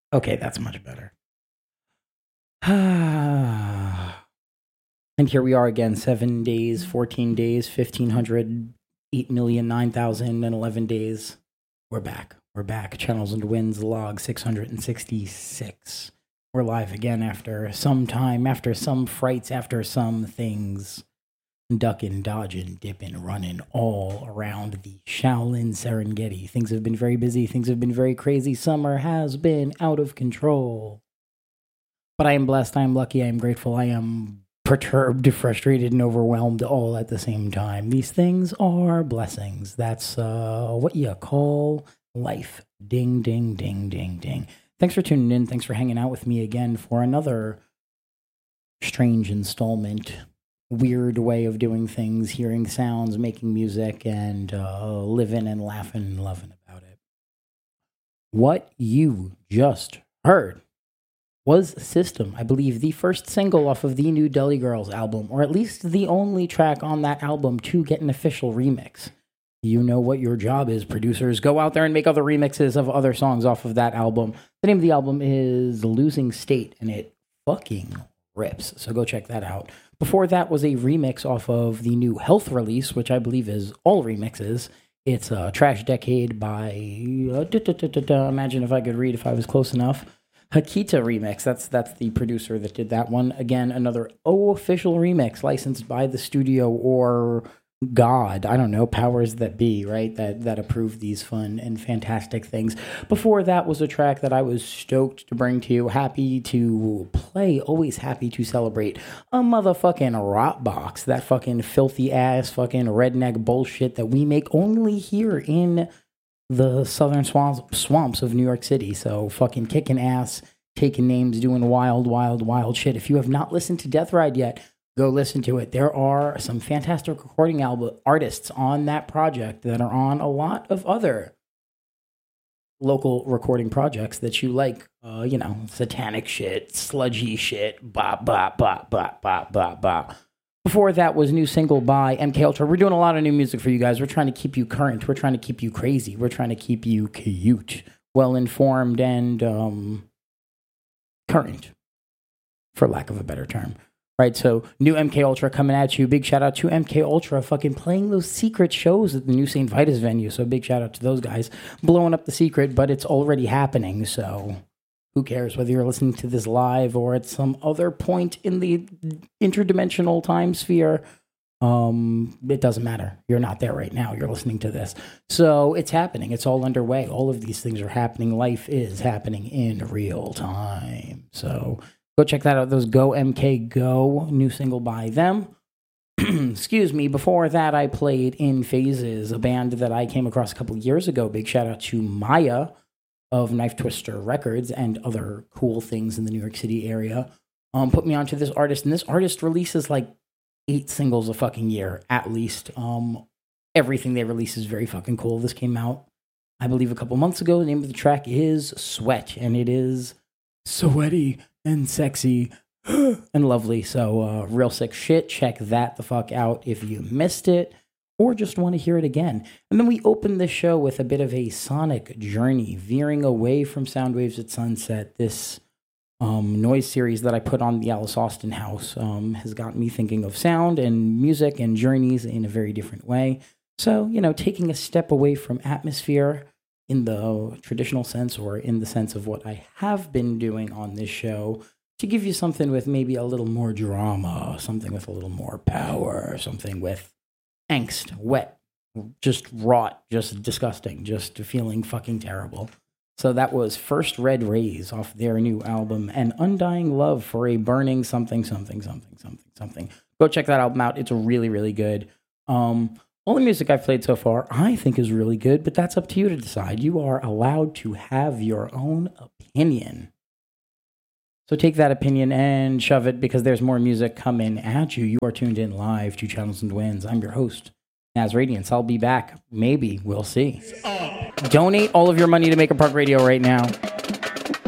Okay, that's much better. And here we are again, 7 days, 14 days, 1,500, 8,009,011 days. We're back. We're back. Channels and Winds log 666. We're live again after some time, after some frights, after some things. Ducking, dodging, dipping, running all around the Shaolin Serengeti. Things have been very busy. Things have been very crazy. Summer has been out of control. But I am blessed. I am lucky. I am grateful. I am perturbed, frustrated, and overwhelmed all at the same time. These things are blessings. That's what you call life. Ding, ding, ding, ding, ding. Thanks for tuning in. Thanks for hanging out with me again for another strange installment. Weird way of doing things, hearing sounds, making music, and living and laughing and loving about it. What you just heard was System, I believe the first single off of the new Deli Girls album, or at least the only track on that album to get an official remix. You know what your job is, producers. Go out there and make other remixes of other songs off of that album. The name of the album is Losing State, and it fucking rips. So go check that out. Before that was a remix off of the new Health release, which I believe is all remixes. It's Trash Decade by, imagine if I could read if I was close enough. Hakita remix. That's the producer that did that one. Again, another official remix licensed by the studio or God, I don't know, powers that be, right? That approve these fun and fantastic things. Before that was a track that I was stoked to bring to you, happy to play, always happy to celebrate. A motherfucking Rotbox, that fucking filthy ass fucking redneck bullshit that we make only here in the southern swamps of New York City. So fucking kicking ass, taking names, doing wild, wild, wild shit. If you have not listened to Death Ride yet, go listen to it. There are some fantastic recording artists on that project that are on a lot of other local recording projects that you like. Satanic shit, sludgy shit, ba ba ba ba ba ba ba. Before that was new single by MK Ultra. We're doing a lot of new music for you guys. We're trying to keep you current. We're trying to keep you crazy. We're trying to keep you cute, well-informed, and current, for lack of a better term. Right, so new MK Ultra coming at you. Big shout out to MK Ultra fucking playing those secret shows at the new St. Vitus venue. So big shout out to those guys blowing up the secret, but it's already happening. So who cares whether you're listening to this live or at some other point in the interdimensional time sphere? It doesn't matter. You're not there right now. You're listening to this. So it's happening. It's all underway. All of these things are happening. Life is happening in real time. So go check that out. Those Go MK Go, new single by them. Excuse me. Before that, I played In Phases, a band that I came across a couple years ago. Big shout out to Maya of Knife Twister Records and other cool things in the New York City area. Put me onto this artist, and this artist releases like 8 singles a fucking year, at least. Everything they release is very fucking cool. This came out, I believe, a couple months ago. The name of the track is Sweat, and it is sweaty and sexy and lovely. So real sick shit. Check that the fuck out if you missed it or just want to hear it again. And then we open the show with a bit of a sonic journey, veering away from Sound Waves at Sunset. This noise series that I put on the Alice Austin house has got me thinking of sound and music and journeys in a very different way. So, taking a step away from atmosphere in the traditional sense or in the sense of what I have been doing on this show to give you something with maybe a little more drama, something with a little more power, something with angst, wet, just rot, just disgusting, just feeling fucking terrible. So that was First Red Rays off their new album, An Undying Love for a Burning something, something, something, something, something. Go check that album out. It's really, really good. All the music I've played so far, I think is really good, but that's up to you to decide. You are allowed to have your own opinion. So take that opinion and shove it because there's more music coming at you. You are tuned in live to Channels and Winds. I'm your host, Naz Radiance. I'll be back. Maybe. We'll see. Donate all of your money to Maker Park Radio right now.